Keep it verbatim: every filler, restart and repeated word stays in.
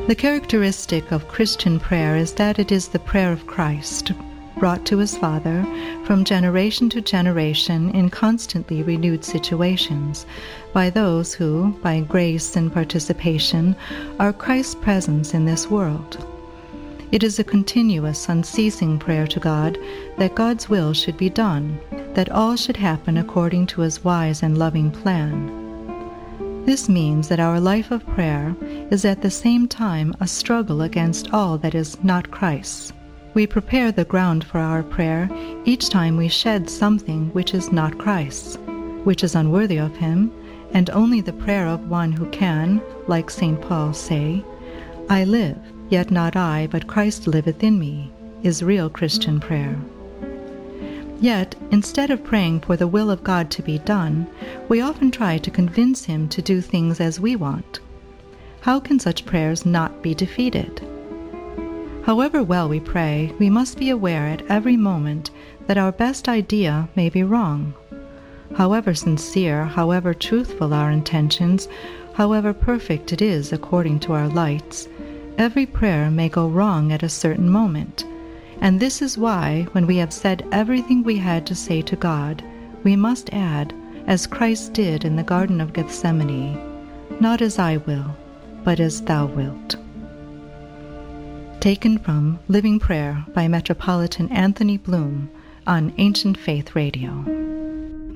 The characteristic of Christian prayer is that it is the prayer of Christ, brought to his Father from generation to generation in constantly renewed situations by those who, by grace and participation, are Christ's presence in this world. It is a continuous, unceasing prayer to God that God's will should be done, that all should happen according to his wise and loving plan. This means that our life of prayer is at the same time a struggle against all that is not Christ's. We prepare the ground for our prayer each time we shed something which is not Christ's, which is unworthy of him, and only the prayer of one who can, like Saint Paul, say, "I live, yet not I, but Christ liveth in me," is real Christian prayer. Yet, instead of praying for the will of God to be done, we often try to convince him to do things as we want. How can such prayers not be defeated? However well we pray, we must be aware at every moment that our best idea may be wrong. However sincere, however truthful our intentions, however perfect it is according to our lights, every prayer may go wrong at a certain moment. And this is why, when we have said everything we had to say to God, we must add, as Christ did in the Garden of Gethsemane, "Not as I will, but as thou wilt." Taken from Living Prayer by Metropolitan Anthony Bloom on Ancient Faith Radio.